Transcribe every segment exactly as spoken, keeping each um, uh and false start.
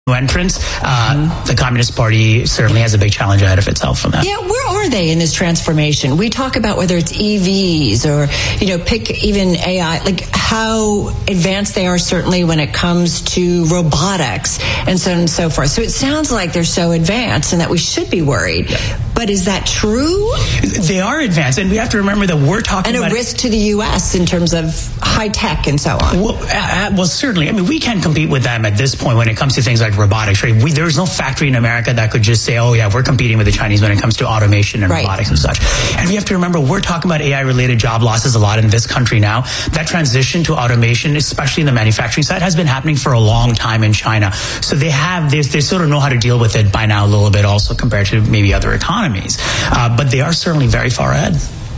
entrants, uh, mm-hmm. the Communist Party certainly has a big challenge ahead of itself from that. Yeah, where are they in this transformation? We talk about whether it's E Vs or, you know, pick even A I, like how advanced they are certainly when it comes to robotics and so on and so forth. So it sounds like they're so advanced and that we should be worried. Yeah. But is that true? They are advanced, and we have to remember that we're talking and about... And a risk to the U S in terms of high tech and so on. Well, uh, well, certainly. I mean, we can compete with them at this point when it comes to things like robotics, right? We, there's no factory in America that could just say, oh, yeah, we're competing with the Chinese when it comes to automation and right. robotics and such. And we have to remember, we're talking about A I-related job losses a lot in this country now. That transition to automation, especially in the manufacturing side, has been happening for a long time in China. So they have, they, they sort of know how to deal with it by now a little bit also compared to maybe other economies. Uh, but they are certainly very far ahead.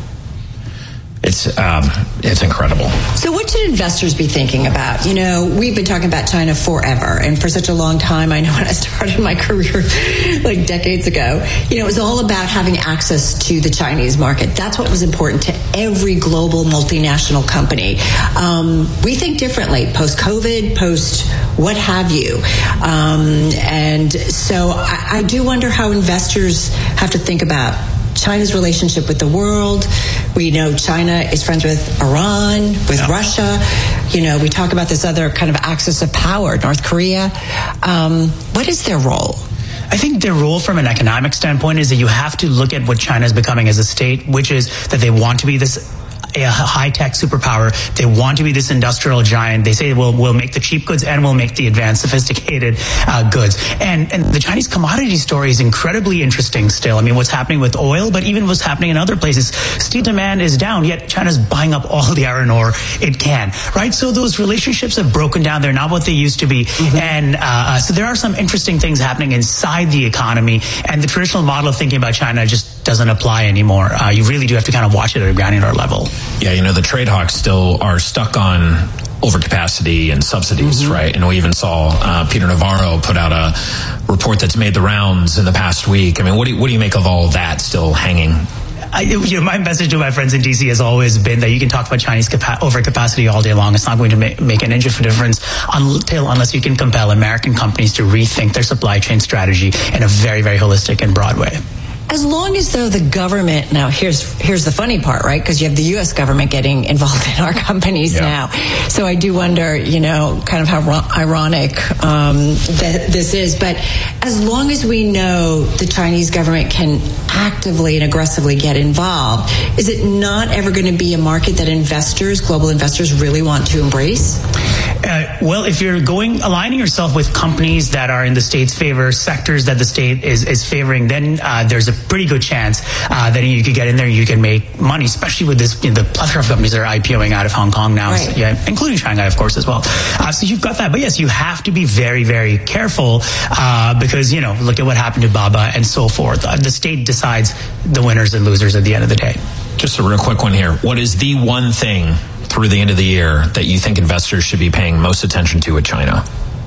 It's um, it's incredible. So what should investors be thinking about? You know, we've been talking about China forever, and for such a long time. I know when I started my career like decades ago, you know, it was all about having access to the Chinese market. That's what was important to every global multinational company. Um, we think differently post-COVID, post what have you. Um, and so I, I do wonder how investors have to think about China's relationship with the world. We know China is friends with Iran, with yeah. Russia. You know, we talk about this other kind of axis of power, North Korea. Um, what is their role? I think their role from an economic standpoint is that you have to look at what China is becoming as a state, which is that they want to be this a high-tech superpower. They want to be this industrial giant. They say we'll, we'll make the cheap goods and we'll make the advanced, sophisticated uh, goods. And, and the Chinese commodity story is incredibly interesting still. I mean, what's happening with oil, but even what's happening in other places. Steel demand is down, yet China's buying up all the iron ore it can, right? So those relationships have broken down. They're not what they used to be. Mm-hmm. And uh, so there are some interesting things happening inside the economy. And the traditional model of thinking about China just doesn't apply anymore. Uh, you really do have to kind of watch it at a granular level. Yeah, you know, the trade hawks still are stuck on overcapacity and subsidies, mm-hmm. right? And we even saw uh, Peter Navarro put out a report that's made the rounds in the past week. I mean, what do you, what do you make of all that still hanging? I, you know, my message to my friends in D C has always been that you can talk about Chinese capa- overcapacity all day long. It's not going to make, make an inch of a difference until unless you can compel American companies to rethink their supply chain strategy in a very, very holistic and broad way. As long as though the government, now here's here's the funny part, right? Because you have the U S government getting involved in our companies yeah. now. So I do wonder, you know, kind of how ironic um, that this is. But as long as we know the Chinese government can actively and aggressively get involved, is it not ever going to be a market that investors, global investors, really want to embrace? Uh, well, if you're going aligning yourself with companies that are in the state's favor, sectors that the state is, is favoring, then uh, there's a pretty good chance uh, that you could get in there and you can make money, especially with this, you know, the plethora of companies that are IPOing out of Hong Kong now, right. so, yeah, including Shanghai, of course, as well. Uh, so you've got that. But yes, you have to be very, very careful uh, because, you know, look at what happened to Baba and so forth. Uh, the state decides the winners and losers at the end of the day. Just a real quick one here. What is the one thing through the end of the year that you think investors should be paying most attention to with China?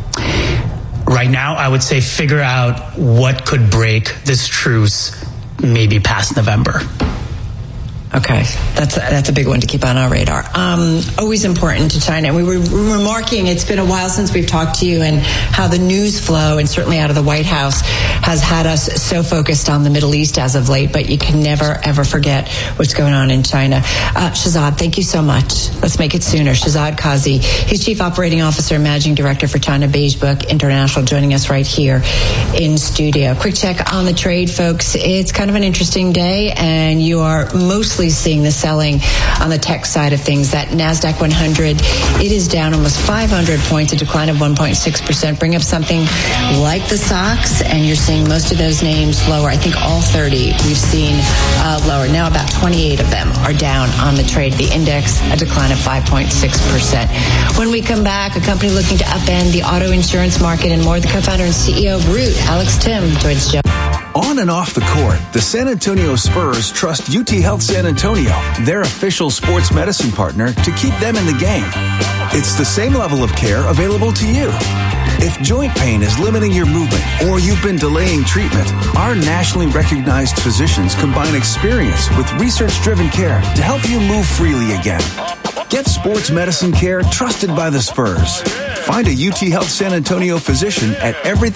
Right now, I would say figure out what could break this truce maybe past November. Okay, that's a, that's a big one to keep on our radar. Um, always important to China. We were remarking it's been a while since we've talked to you and how the news flow, and certainly out of the White House, has had us so focused on the Middle East as of late, but you can never, ever forget what's going on in China. Uh, Shehzad, thank you so much. Let's make it sooner. Shehzad Qazi, he's Chief Operating Officer and Managing Director for China Beige Book International, joining us right here in studio. Quick check on the trade, folks. It's kind of an interesting day, and you are mostly seeing the selling on the tech side of things. That NASDAQ one hundred, it is down almost five hundred points, a decline of one point six percent. Bring up something like the S O X, and you're seeing most of those names lower. I think all thirty we've seen uh, lower. Now about twenty-eight of them are down on the trade. The index, a decline of five point six percent. When we come back, a company looking to upend the auto insurance market and more. The co-founder and C E O of Root, Alex Tim, joins Joe. On and off the court, the San Antonio Spurs trust U T Health San Antonio, their official sports medicine partner, to keep them in the game. It's the same level of care available to you. If joint pain is limiting your movement or you've been delaying treatment, our nationally recognized physicians combine experience with research-driven care to help you move freely again. Get sports medicine care trusted by the Spurs. Find a U T Health San Antonio physician at everything